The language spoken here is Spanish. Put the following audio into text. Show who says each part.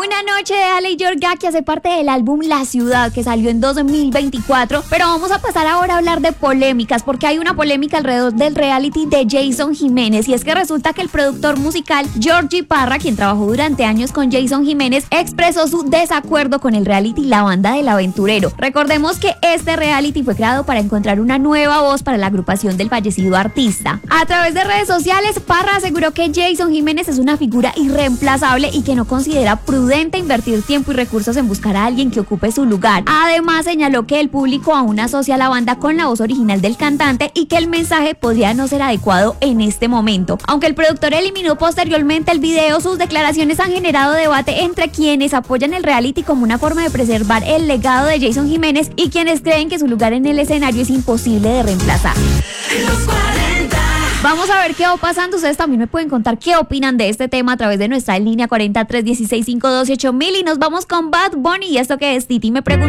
Speaker 1: Una noche de Ale y Yorga, que hace parte del álbum La Ciudad, que salió en 2024. Pero vamos a pasar ahora a hablar de polémicas, porque hay una polémica alrededor del reality de Jason Jiménez. Y es que resulta que el productor musical Georgie Parra, quien trabajó durante años con Jason Jiménez, expresó su desacuerdo con el reality La Banda del Aventurero. Recordemos que este reality fue creado para encontrar una nueva voz para la agrupación del fallecido artista. A través de redes sociales, Parra aseguró que Jason Jiménez es una figura irreemplazable y que no considera prudente invertir tiempo y recursos en buscar a alguien que ocupe su lugar. Además, señaló que el público aún asocia a la banda con la voz original del cantante y que el mensaje podría no ser adecuado en este momento. Aunque el productor eliminó posteriormente el video, sus declaraciones han generado debate entre quienes apoyan el reality como una forma de preservar el legado de Jason Jiménez y quienes creen que su lugar en el escenario es imposible de reemplazar. Vamos a ver qué va pasando. Ustedes también me pueden contar qué opinan de este tema a través de nuestra línea 40 316 512 8000 y nos vamos con Bad Bunny. Y esto que es Titi me pregunta.